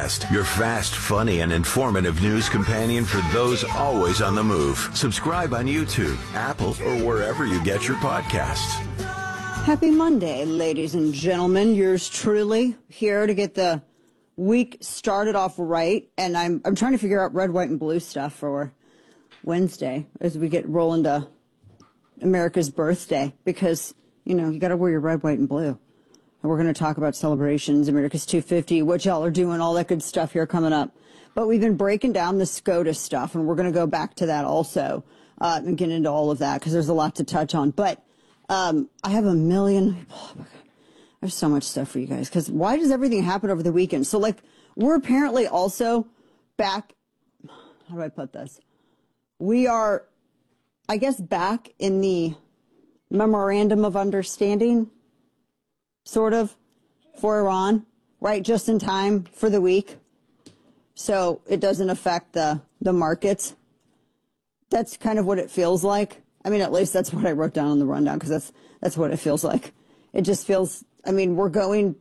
Podcast, your fast, funny, and informative news companion for those always on the move. Subscribe on YouTube, Apple, or wherever you get your podcasts. Happy Monday, ladies and gentlemen. Yours truly here to get the week started off right. And I'm trying to figure out red, white, and blue stuff for Wednesday as we get rolling to America's birthday because, you know, you got to wear your red, white, and blue. And we're going to talk about celebrations, America's 250, what y'all are doing, all that good stuff here coming up. But we've been breaking down the SCOTUS stuff, and we're going to go back to that also and get into all of that because there's a lot to touch on. But I have a million. Oh my God. There's so much stuff for you guys because why does everything happen over the weekend? So, like, we're apparently also back. How do I put this? We are, I guess, back in the memorandum of understanding, sort of, for Iran, right? Just in time for the week. So it doesn't affect the markets. That's kind of what it feels like. I mean, at least that's what I wrote down on the rundown because that's what it feels like. It just feels, I mean, we're going,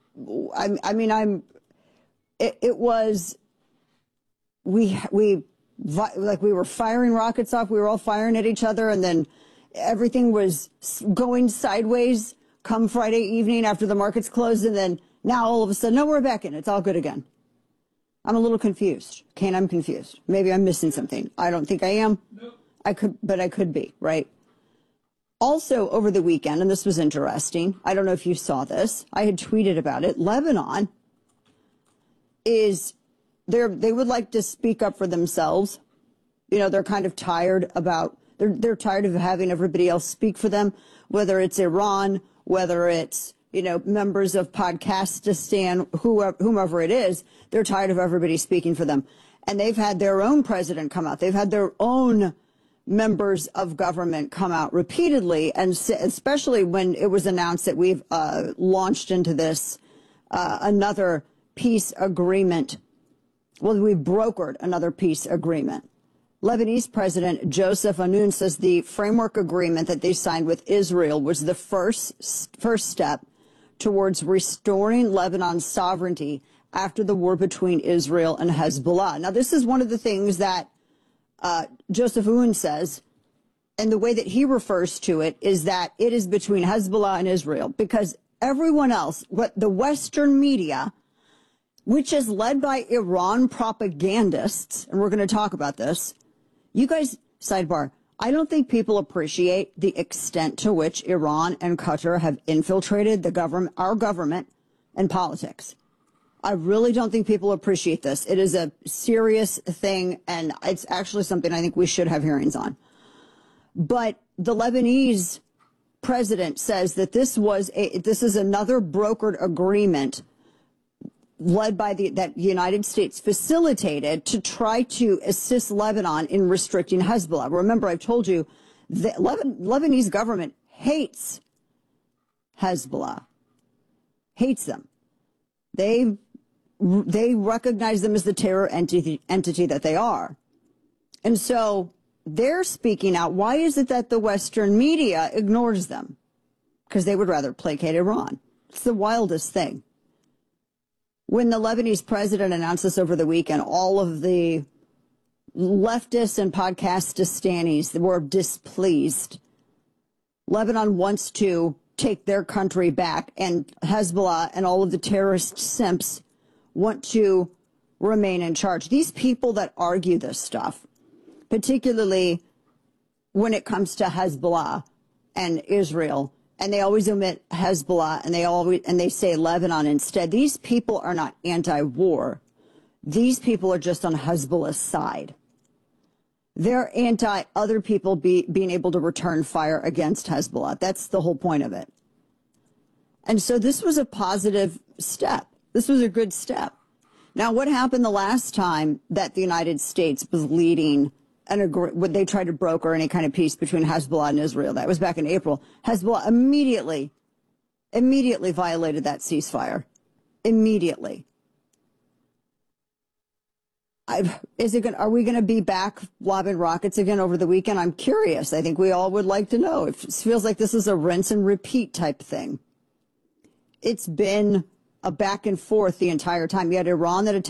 it was, we were firing rockets off. We were all firing at each other. And then everything was going sideways come Friday evening after the markets closed. And then now all of a sudden, no, we're back in. It's all good again. I'm a little confused. Kane, I'm confused. Maybe I'm missing something. I don't think I am. Nope. I could be, right? Also, over the weekend, and this was interesting, I don't know if you saw this, I had tweeted about it, Lebanon is, they would like to speak up for themselves. You know, they're kind of tired about, they're tired of having everybody else speak for them, whether it's Iran, whether it's, you know, members of Pakistan, whomever it is, they're tired of everybody speaking for them. And they've had their own president come out. They've had their own members of government come out repeatedly, and especially when it was announced that we've launched into this another peace agreement. Well, we brokered another peace agreement. Lebanese President Joseph Aoun says the framework agreement that they signed with Israel was the first step towards restoring Lebanon's sovereignty after the war between Israel and Hezbollah. Now, this is one of the things that Joseph Aoun says, and the way that he refers to it is that it is between Hezbollah and Israel, because everyone else, what the Western media, which is led by Iran propagandists, and we're going to talk about this, you guys, sidebar, I don't think people appreciate the extent to which Iran and Qatar have infiltrated the government, our government, and politics. I really don't think people appreciate this. It is a serious thing, and it's actually something I think we should have hearings on. But the Lebanese president says that this is another brokered agreement led by that the United States facilitated to try to assist Lebanon in restricting Hezbollah. Remember, I've told you the Lebanese government hates Hezbollah, hates them. They recognize them as the terror entity that they are. And so they're speaking out. Why is it that the Western media ignores them? Because they would rather placate Iran. It's the wildest thing. When the Lebanese president announced this over the weekend, all of the leftists and podcastistanis were displeased. Lebanon wants to take their country back, and Hezbollah and all of the terrorist simps want to remain in charge. These people that argue this stuff, particularly when it comes to Hezbollah and Israel, and they always omit Hezbollah and they say Lebanon instead. These people are not anti-war. These people are just on Hezbollah's side. They're anti other people being able to return fire against Hezbollah. That's the whole point of it. And so this was a positive step. This was a good step. Now, what happened the last time that the United States was leading when they tried to broker any kind of peace between Hezbollah and Israel? That was back in April. Hezbollah immediately violated that ceasefire. Immediately. Are we going to be back lobbing rockets again over the weekend? I'm curious. I think we all would like to know. It feels like this is a rinse and repeat type thing. It's been a back and forth the entire time. You had Iran that attacked